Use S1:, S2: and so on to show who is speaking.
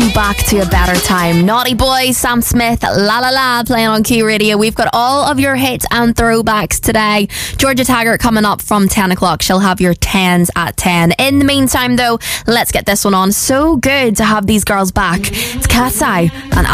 S1: you back to a better time. Naughty Boy, Sam Smith, La La La, playing on Q Radio. We've got all of your hits and throwbacks today. Georgia Taggart coming up from 10 o'clock. She'll have your 10s at 10. In the meantime, though, let's get this one on. So good to have these girls back. It's Cat's Eye and